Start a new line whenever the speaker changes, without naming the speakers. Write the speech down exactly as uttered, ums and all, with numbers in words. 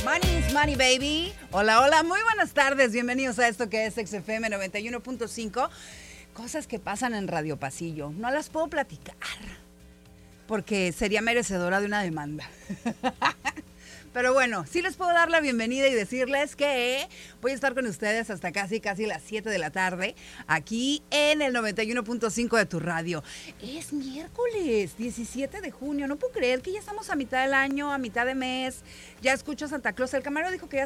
Money is money, baby. Hola, hola, muy buenas tardes. Bienvenidos a esto que es X F M noventa y uno punto cinco. Cosas que pasan en Radio Pasillo. No las puedo platicar porque sería merecedora de una demanda. Pero bueno, sí les puedo dar la bienvenida y decirles que voy a estar con ustedes hasta casi, casi las siete de la tarde, aquí en el noventa y uno punto cinco de tu radio. Es miércoles, diecisiete de junio, no puedo creer que ya estamos a mitad del año, a mitad de mes. Ya escucho a Santa Claus, el camarero dijo que ya